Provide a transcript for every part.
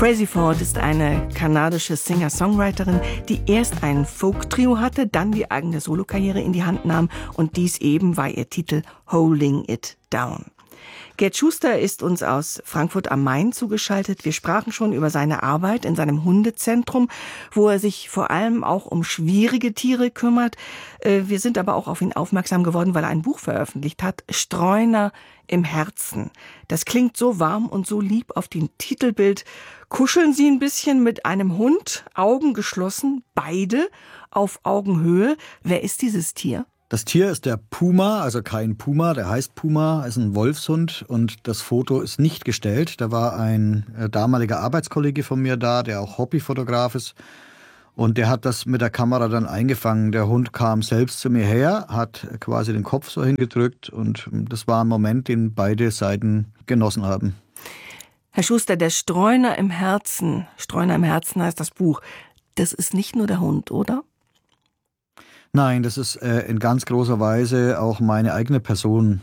Frazey Ford ist eine kanadische Singer-Songwriterin, die erst ein Folk-Trio hatte, dann die eigene Solokarriere in die Hand nahm und dies eben war ihr Titel Holding It Down. Gerd Schuster ist uns aus Frankfurt am Main zugeschaltet. Wir sprachen schon über seine Arbeit in seinem Hundezentrum, wo er sich vor allem auch um schwierige Tiere kümmert. Wir sind aber auch auf ihn aufmerksam geworden, weil er ein Buch veröffentlicht hat, Streuner im Herzen. Das klingt so warm und so lieb auf dem Titelbild. Kuscheln Sie ein bisschen mit einem Hund, Augen geschlossen, beide auf Augenhöhe. Wer ist dieses Tier? Das Tier ist der Puma, also kein Puma, der heißt Puma, ist ein Wolfshund und das Foto ist nicht gestellt. Da war ein damaliger Arbeitskollege von mir da, der auch Hobbyfotograf ist und der hat das mit der Kamera dann eingefangen. Der Hund kam selbst zu mir her, hat quasi den Kopf so hingedrückt und das war ein Moment, den beide Seiten genossen haben. Herr Schuster, der Streuner im Herzen heißt das Buch, das ist nicht nur der Hund, oder? Nein, das ist in ganz großer Weise auch meine eigene Person.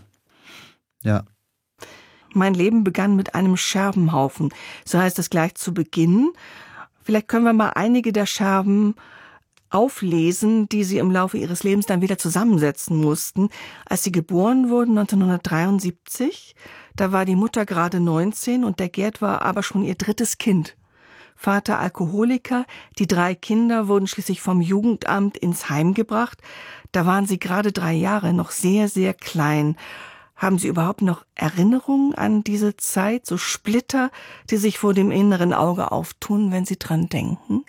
Ja. Mein Leben begann mit einem Scherbenhaufen. So heißt es gleich zu Beginn. Vielleicht können wir mal einige der Scherben auflesen, die Sie im Laufe Ihres Lebens dann wieder zusammensetzen mussten. Als Sie geboren wurden, 1973, da war die Mutter gerade 19 und der Gerd war aber schon ihr drittes Kind. Vater Alkoholiker, die 3 Kinder wurden schließlich vom Jugendamt ins Heim gebracht. Da waren sie gerade 3 Jahre, noch sehr, sehr klein. Haben Sie überhaupt noch Erinnerungen an diese Zeit, so Splitter, die sich vor dem inneren Auge auftun, wenn Sie dran denken?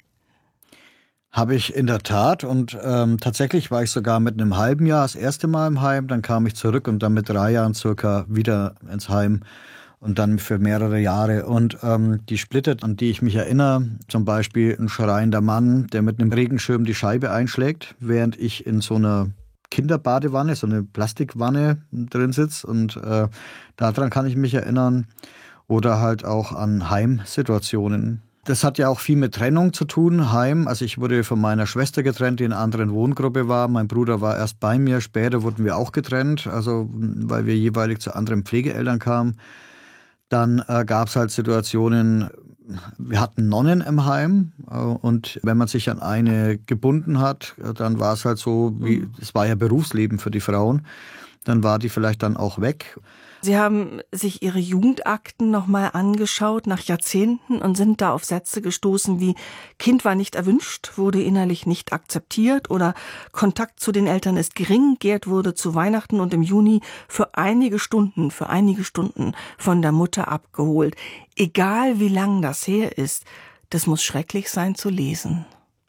Habe ich in der Tat und tatsächlich war ich sogar mit einem halben Jahr das erste Mal im Heim, dann kam ich zurück und dann mit 3 Jahren circa wieder ins Heim. Und dann für mehrere Jahre. Und die Splitter, an die ich mich erinnere, zum Beispiel ein schreiender Mann, der mit einem Regenschirm die Scheibe einschlägt, während ich in so einer Kinderbadewanne, so eine Plastikwanne drin sitze. Und daran kann ich mich erinnern. Oder halt auch an Heimsituationen. Das hat ja auch viel mit Trennung zu tun, Heim. Also ich wurde von meiner Schwester getrennt, die in einer anderen Wohngruppe war. Mein Bruder war erst bei mir, später wurden wir auch getrennt, also weil wir jeweilig zu anderen Pflegeeltern kamen. Dann gab es halt Situationen, wir hatten Nonnen im Heim und wenn man sich an eine gebunden hat, dann war es halt so, es war ja Berufsleben für die Frauen, dann war die vielleicht dann auch weg. Sie haben sich Ihre Jugendakten nochmal angeschaut nach Jahrzehnten und sind da auf Sätze gestoßen wie Kind war nicht erwünscht, wurde innerlich nicht akzeptiert oder Kontakt zu den Eltern ist gering, Gerd wurde zu Weihnachten und im Juni für einige Stunden von der Mutter abgeholt. Egal wie lang das her ist, das muss schrecklich sein zu lesen.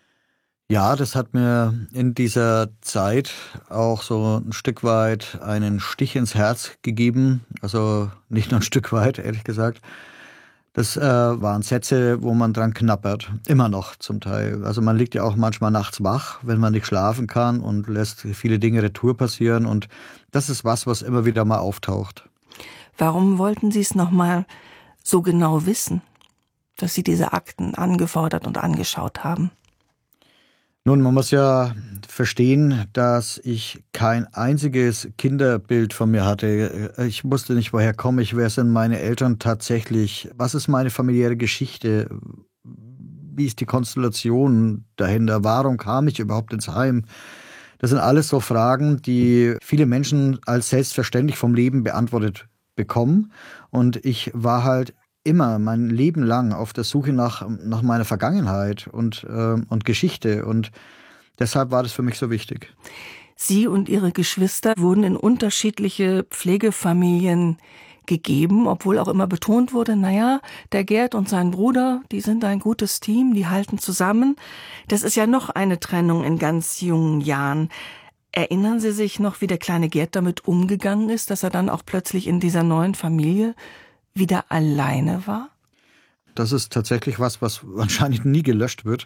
Ja, das hat mir in dieser Zeit auch so ein Stück weit einen Stich ins Herz gegeben. Also nicht nur ein Stück weit, ehrlich gesagt. Das waren Sätze, wo man dran knappert. Immer noch zum Teil. Also man liegt ja auch manchmal nachts wach, wenn man nicht schlafen kann und lässt viele Dinge retour passieren. Und das ist was immer wieder mal auftaucht. Warum wollten Sie es nochmal so genau wissen, dass Sie diese Akten angefordert und angeschaut haben? Nun, man muss ja verstehen, dass ich kein einziges Kinderbild von mir hatte. Ich wusste nicht, woher komme ich, wer sind meine Eltern tatsächlich, was ist meine familiäre Geschichte, wie ist die Konstellation dahinter, warum kam ich überhaupt ins Heim? Das sind alles so Fragen, die viele Menschen als selbstverständlich vom Leben beantwortet bekommen. Und ich war halt immer mein Leben lang auf der Suche nach meiner Vergangenheit und Geschichte. Und deshalb war das für mich so wichtig. Sie und Ihre Geschwister wurden in unterschiedliche Pflegefamilien gegeben, obwohl auch immer betont wurde, der Gerd und sein Bruder, die sind ein gutes Team, die halten zusammen. Das ist ja noch eine Trennung in ganz jungen Jahren. Erinnern Sie sich noch, wie der kleine Gerd damit umgegangen ist, dass er dann auch plötzlich in dieser neuen Familie wieder alleine war? Das ist tatsächlich was wahrscheinlich nie gelöscht wird,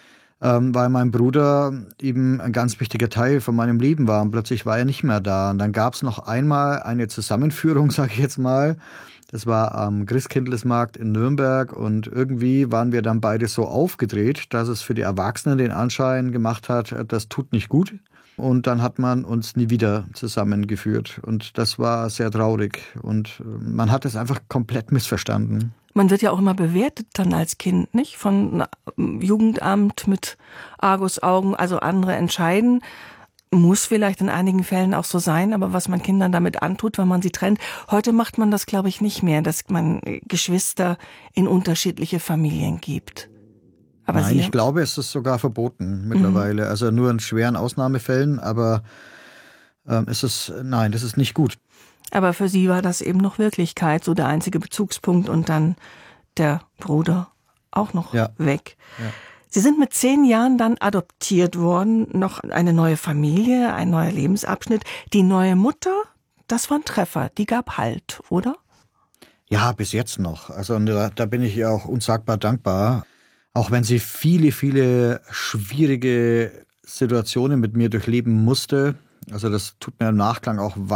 weil mein Bruder eben ein ganz wichtiger Teil von meinem Leben war und plötzlich war er nicht mehr da. Und dann gab es noch einmal eine Zusammenführung, sage ich jetzt mal. Das war am Christkindlesmarkt in Nürnberg und irgendwie waren wir dann beide so aufgedreht, dass es für die Erwachsenen den Anschein gemacht hat, das tut nicht gut. Und dann hat man uns nie wieder zusammengeführt. Und das war sehr traurig. Und man hat es einfach komplett missverstanden. Man wird ja auch immer bewertet dann als Kind, nicht? Von Jugendamt mit Argusaugen, also andere entscheiden. Muss vielleicht in einigen Fällen auch so sein, aber was man Kindern damit antut, wenn man sie trennt. Heute macht man das, glaube ich, nicht mehr, dass man Geschwister in unterschiedliche Familien gibt. Aber Nein, ich glaube, es ist sogar verboten mittlerweile. Also nur in schweren Ausnahmefällen, aber das ist nicht gut. Aber für Sie war das eben noch Wirklichkeit, so der einzige Bezugspunkt und dann der Bruder auch noch weg. Ja. Sie sind mit 10 Jahren dann adoptiert worden, noch eine neue Familie, ein neuer Lebensabschnitt. Die neue Mutter, das war ein Treffer, die gab Halt, oder? Ja, bis jetzt noch. Also da bin ich ihr auch unsagbar dankbar. Auch wenn sie viele, viele schwierige Situationen mit mir durchleben musste. Also das tut mir im Nachklang auch